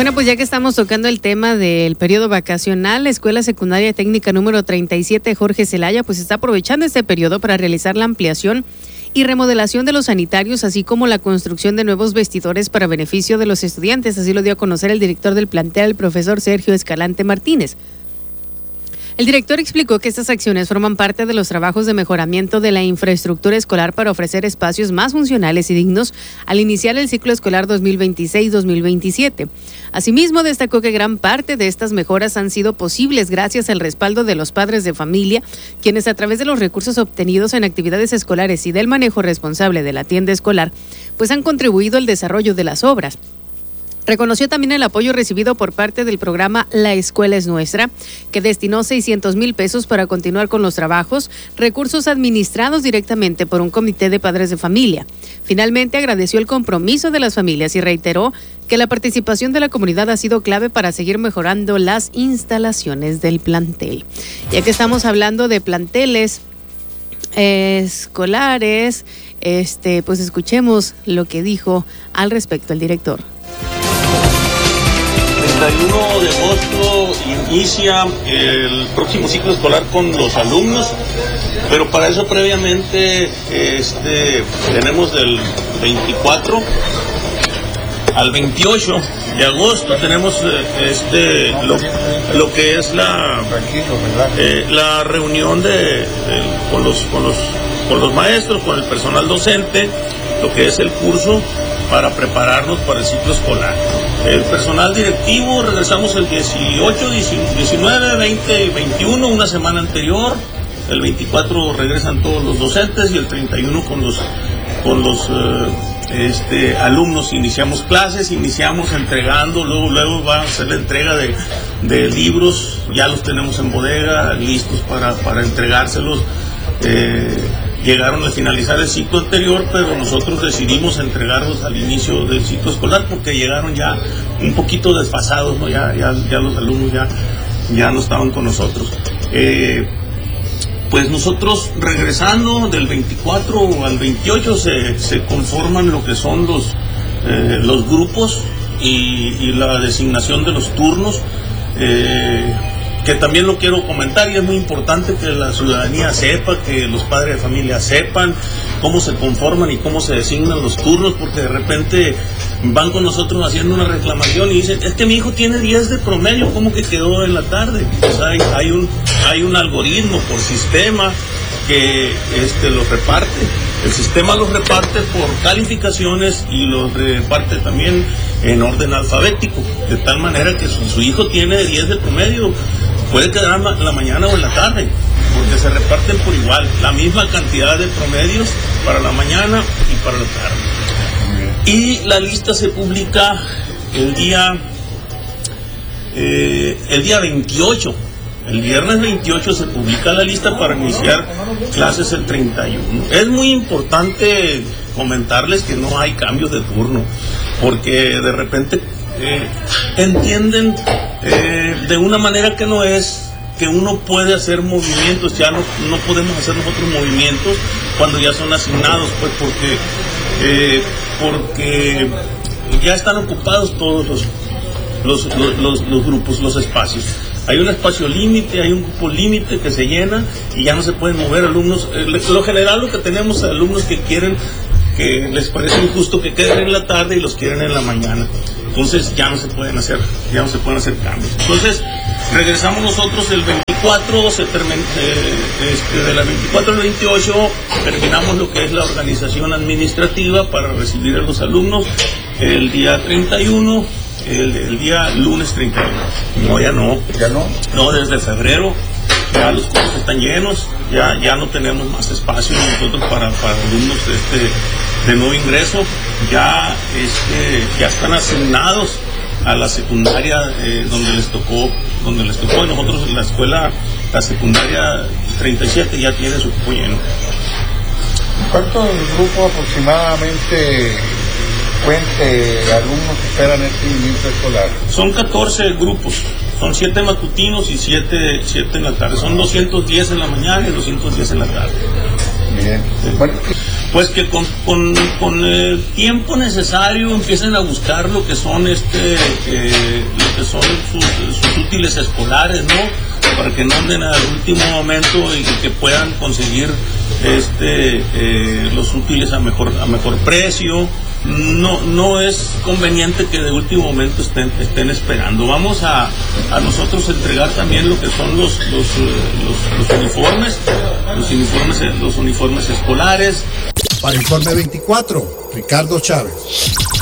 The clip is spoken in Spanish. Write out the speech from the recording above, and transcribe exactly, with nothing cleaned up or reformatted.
Bueno, pues ya que estamos tocando el tema del periodo vacacional, la Escuela Secundaria Técnica número treinta y siete Jorge Celaya pues está aprovechando este periodo para realizar la ampliación y remodelación de los sanitarios, así como la construcción de nuevos vestidores para beneficio de los estudiantes. Así lo dio a conocer el director del plantel, el profesor Sergio Escalante Martínez. El director explicó que estas acciones forman parte de los trabajos de mejoramiento de la infraestructura escolar para ofrecer espacios más funcionales y dignos al iniciar el ciclo escolar dos mil veintiséis dos mil veintisiete. Asimismo, destacó que gran parte de estas mejoras han sido posibles gracias al respaldo de los padres de familia, quienes a través de los recursos obtenidos en actividades escolares y del manejo responsable de la tienda escolar, pues han contribuido al desarrollo de las obras. Reconoció también el apoyo recibido por parte del programa La Escuela es Nuestra, que destinó seiscientos mil pesos para continuar con los trabajos, recursos administrados directamente por un comité de padres de familia. Finalmente, agradeció el compromiso de las familias y reiteró que la participación de la comunidad ha sido clave para seguir mejorando las instalaciones del plantel. Ya que estamos hablando de planteles eh, escolares, este, pues escuchemos lo que dijo al respecto el director. treinta y uno de agosto inicia el próximo ciclo escolar con los alumnos, pero para eso previamente este, tenemos del veinticuatro al veintiocho de agosto tenemos este lo, lo que es la eh, la reunión de, de con los con los con los maestros, con el personal docente, lo que es el curso para prepararnos para el ciclo escolar. El personal directivo regresamos el dieciocho, diecinueve, veinte y veintiuno, una semana anterior. El veinticuatro regresan todos los docentes y el treinta y uno con los con los eh, este, alumnos iniciamos clases, iniciamos entregando, luego luego va a ser la entrega de, de libros, ya los tenemos en bodega, listos para, para entregárselos. Eh, Llegaron a finalizar el ciclo anterior, pero nosotros decidimos entregarlos al inicio del ciclo escolar porque llegaron ya un poquito desfasados, ¿no? Ya, ya, ya los alumnos ya, ya no estaban con nosotros. Eh, pues nosotros regresando del veinticuatro al veintiocho se, se conforman lo que son los, eh, los grupos y, y la designación de los turnos. Eh, que también lo quiero comentar y es muy importante que la ciudadanía sepa, que los padres de familia sepan cómo se conforman y cómo se designan los turnos, porque de repente van con nosotros haciendo una reclamación y dicen, es que mi hijo tiene diez de promedio, ¿cómo que quedó en la tarde? Pues hay, hay, un, hay un algoritmo por sistema que este, los reparte. El sistema los reparte por calificaciones y los reparte también en orden alfabético, de tal manera que si su hijo tiene diez de promedio, puede quedar en la mañana o en la tarde, porque se reparten por igual, la misma cantidad de promedios para la mañana y para la tarde. Y la lista se publica el día, eh, el día veintiocho. El viernes veintiocho se publica la lista para iniciar clases el treinta y uno. Es muy importante comentarles que no hay cambios de turno, porque de repente eh, entienden eh, de una manera que no es, que uno puede hacer movimientos, ya no, no podemos hacer nosotros movimientos cuando ya son asignados, pues porque, eh, porque ya están ocupados todos los, los, los, los, los grupos, los espacios. Hay un espacio límite, hay un grupo límite que se llena y ya no se pueden mover alumnos. Lo general lo que tenemos es alumnos que quieren, que les parece injusto que queden en la tarde y los quieren en la mañana. Entonces ya no se pueden hacer, ya no se pueden hacer cambios. Entonces regresamos nosotros el veinticuatro, se termina, eh, este, de la veinticuatro al veintiocho terminamos lo que es la organización administrativa para recibir a los alumnos. El día treinta y uno. El, el día lunes treinta y uno. No, ya no. ¿Ya no? No, desde febrero ya los cursos están llenos, ya, ya no tenemos más espacio nosotros para, para alumnos este, de nuevo ingreso, ya, este, ya están asignados a la secundaria eh, donde les tocó, donde les tocó, y nosotros en la escuela, la secundaria treinta y siete ya tiene su cupo lleno. ¿Cuántos grupos aproximadamente cuente alumnos esperan este inicio escolar? Son catorce grupos, son siete matutinos y siete en la tarde, son doscientos diez en la mañana y doscientos diez en la tarde. Bien. Bueno. pues que con, con, con el tiempo necesario empiecen a buscar lo que son este eh, lo que son sus, sus útiles escolares, ¿no? Para que no anden al último momento y que puedan conseguir este eh, los útiles a mejor a mejor precio. No no es conveniente que de último momento estén estén esperando. Vamos a, a nosotros entregar también lo que son los los, los, los uniformes, los uniformes los uniformes escolares. Para Informe veinticuatro, Ricardo Chávez.